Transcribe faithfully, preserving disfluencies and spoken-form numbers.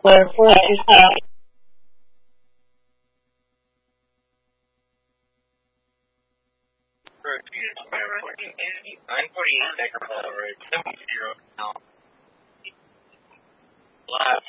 Where four is out. nine forty-eight Decker Road, seven zero now. Live.